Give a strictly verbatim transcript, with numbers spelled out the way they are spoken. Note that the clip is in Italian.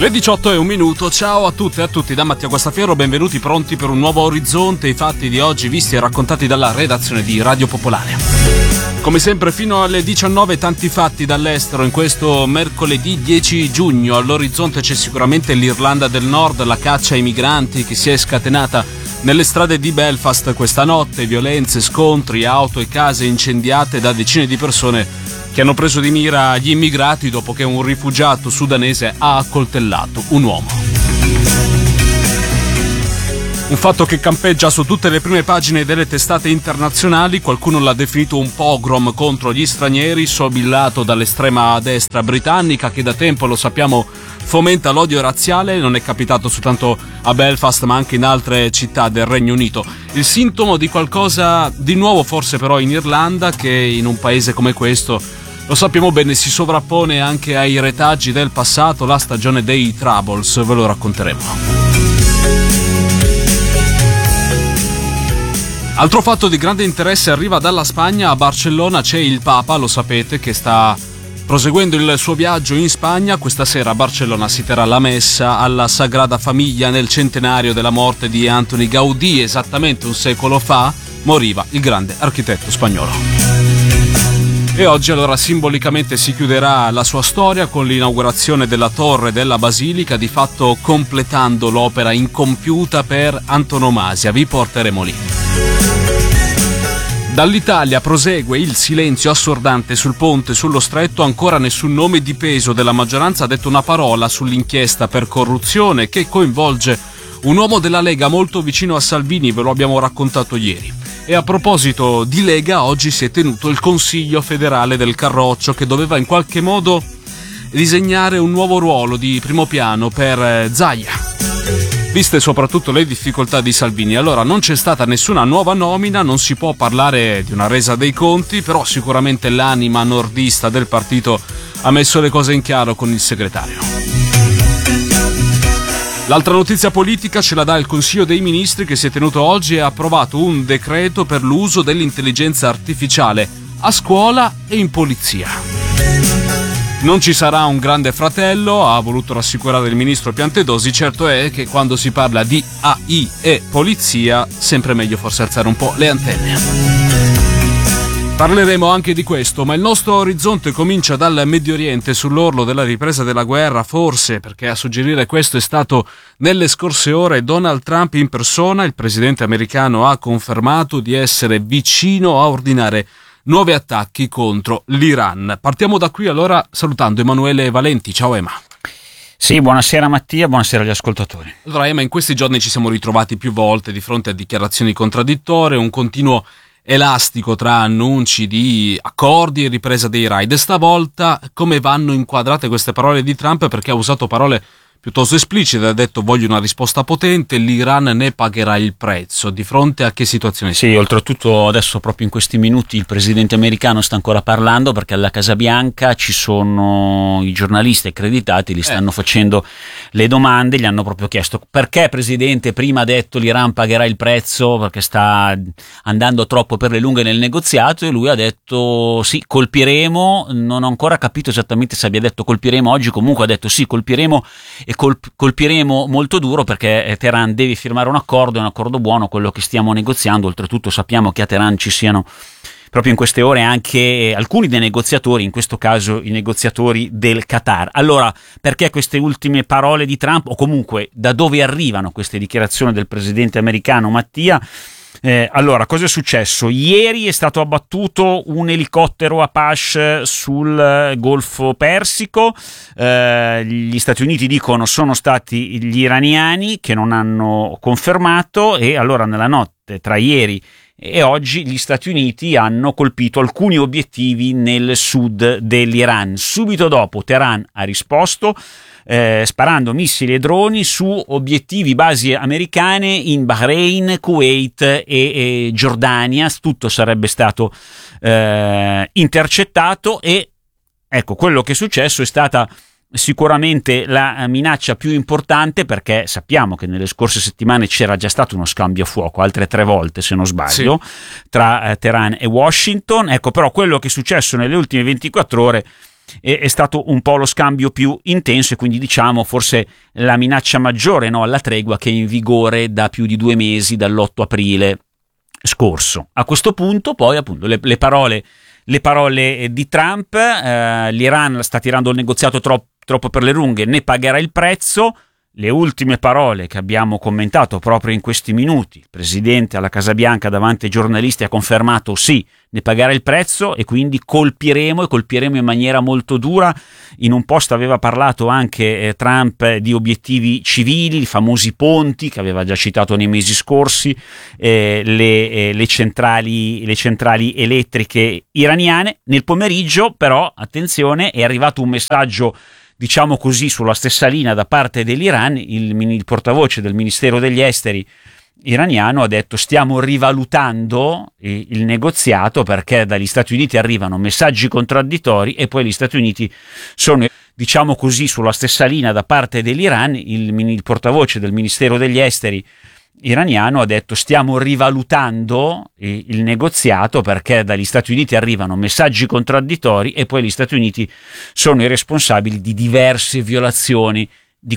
Le diciotto e un minuto, ciao a tutte e a tutti da Mattia Guastafiero, benvenuti pronti per un nuovo orizzonte, i fatti di oggi visti e raccontati dalla redazione di Radio Popolare. Come sempre fino alle diciannove tanti fatti dall'estero in questo mercoledì dieci giugno. All'orizzonte c'è sicuramente l'Irlanda del Nord, la caccia ai migranti che si è scatenata nelle strade di Belfast questa notte, violenze, scontri, auto e case incendiate da decine di persone che hanno preso di mira gli immigrati dopo che un rifugiato sudanese ha accoltellato un uomo. Un fatto che campeggia su tutte le prime pagine delle testate internazionali, qualcuno l'ha definito un pogrom contro gli stranieri, sobillato dall'estrema destra britannica che da tempo, lo sappiamo, fomenta l'odio razziale. Non è capitato soltanto a Belfast ma anche in altre città del Regno Unito. Il sintomo di qualcosa di nuovo forse però in Irlanda, che in un paese come questo, lo sappiamo bene, si sovrappone anche ai retaggi del passato, la stagione dei Troubles, ve lo racconteremo. Altro fatto di grande interesse arriva dalla Spagna. A Barcellona c'è il Papa, lo sapete, che sta proseguendo il suo viaggio in Spagna. Questa sera a Barcellona si terrà la messa alla Sagrada Famiglia nel centenario della morte di Antoni Gaudí. Esattamente un secolo fa moriva il grande architetto spagnolo. E oggi allora simbolicamente si chiuderà la sua storia con l'inaugurazione della torre della Basilica, di fatto completando l'opera incompiuta per antonomasia. Vi porteremo lì. Dall'Italia prosegue il silenzio assordante sul ponte sullo Stretto. Ancora nessun nome di peso della maggioranza ha detto una parola sull'inchiesta per corruzione che coinvolge un uomo della Lega molto vicino a Salvini, ve lo abbiamo raccontato ieri. E a proposito di Lega, oggi si è tenuto il Consiglio federale del Carroccio, che doveva in qualche modo disegnare un nuovo ruolo di primo piano per Zaia, viste soprattutto le difficoltà di Salvini. Allora non c'è stata nessuna nuova nomina, non si può parlare di una resa dei conti, però sicuramente l'anima nordista del partito ha messo le cose in chiaro con il segretario. L'altra notizia politica ce la dà il Consiglio dei Ministri, che si è tenuto oggi e ha approvato un decreto per l'uso dell'intelligenza artificiale a scuola e in polizia. Non ci sarà un grande fratello, ha voluto rassicurare il ministro Piantedosi. Certo è che quando si parla di A I e polizia, sempre meglio forse alzare un po' le antenne. Parleremo anche di questo, ma il nostro orizzonte comincia dal Medio Oriente, sull'orlo della ripresa della guerra, forse perché a suggerire questo è stato nelle scorse ore Donald Trump in persona. Il presidente americano ha confermato di essere vicino a ordinare nuovi attacchi contro l'Iran. Partiamo da qui allora salutando Emanuele Valenti. Ciao Ema. Sì, buonasera Mattia, buonasera agli ascoltatori. Allora Ema, in questi giorni ci siamo ritrovati più volte di fronte a dichiarazioni contraddittorie, un continuo elastico tra annunci di accordi e ripresa dei raid. Stavolta come vanno inquadrate queste parole di Trump? Perché ha usato parole piuttosto esplicite, ha detto voglio una risposta potente, l'Iran ne pagherà il prezzo. Di fronte a che situazione si? Sì, oltretutto adesso proprio in questi minuti il presidente americano sta ancora parlando, perché alla Casa Bianca ci sono i giornalisti accreditati, gli stanno eh. facendo le domande, gli hanno proprio chiesto perché presidente prima ha detto l'Iran pagherà il prezzo perché sta andando troppo per le lunghe nel negoziato, e lui ha detto sì, colpiremo. Non ho ancora capito esattamente se abbia detto colpiremo oggi, comunque ha detto sì, colpiremo e colp- colpiremo molto duro, perché Teheran deve firmare un accordo, è un accordo buono quello che stiamo negoziando. Oltretutto sappiamo che a Teheran ci siano proprio in queste ore anche alcuni dei negoziatori, in questo caso i negoziatori del Qatar. Allora, perché queste ultime parole di Trump, o comunque da dove arrivano queste dichiarazioni del presidente americano, Mattia? Eh, allora, cosa è successo? Ieri è stato abbattuto un elicottero Apache sul Golfo Persico. Eh, gli Stati Uniti dicono sono stati gli iraniani che non hanno confermato, e allora nella notte tra ieri e oggi gli Stati Uniti hanno colpito alcuni obiettivi nel sud dell'Iran. Subito dopo Teheran ha risposto eh, sparando missili e droni su obiettivi, basi americane in Bahrain, Kuwait e, e Giordania. Tutto sarebbe stato eh, intercettato, e ecco, quello che è successo è stata sicuramente la minaccia più importante, perché sappiamo che nelle scorse settimane c'era già stato uno scambio a fuoco, altre tre volte se non sbaglio, sì, tra eh, Teheran e Washington. Ecco, però quello che è successo nelle ultime ventiquattro ore è, è stato un po' lo scambio più intenso e quindi diciamo forse la minaccia maggiore, no, alla tregua, che è in vigore da più di due mesi, dall'otto aprile scorso. A questo punto poi appunto le, le parole le parole di Trump, eh, l'Iran sta tirando il negoziato troppo, troppo per le lunghe, ne pagherà il prezzo. Le ultime parole che abbiamo commentato proprio in questi minuti, il presidente alla Casa Bianca davanti ai giornalisti ha confermato sì, ne pagherà il prezzo e quindi colpiremo e colpiremo in maniera molto dura. In un post aveva parlato anche eh, Trump di obiettivi civili, i famosi ponti che aveva già citato nei mesi scorsi, eh, le, eh, le, centrali, le centrali elettriche iraniane. Nel pomeriggio però, attenzione, è arrivato un messaggio diciamo così sulla stessa linea da parte dell'Iran. Il, il portavoce del Ministero degli Esteri iraniano ha detto stiamo rivalutando il, il negoziato perché dagli Stati Uniti arrivano messaggi contraddittori e poi gli Stati Uniti sono diciamo così sulla stessa linea da parte dell'Iran. Il, il portavoce del Ministero degli Esteri iraniano ha detto stiamo rivalutando il negoziato perché dagli Stati Uniti arrivano messaggi contraddittori e poi gli Stati Uniti sono i responsabili di diverse violazioni